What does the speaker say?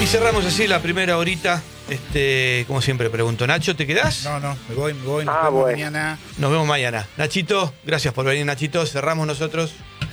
cerramos así la primera horita. Como siempre pregunto, Nacho, ¿te quedás? No, me voy. Nos vemos bueno. mañana. Nos vemos mañana. Nachito, gracias por venir, Nachito. Cerramos nosotros.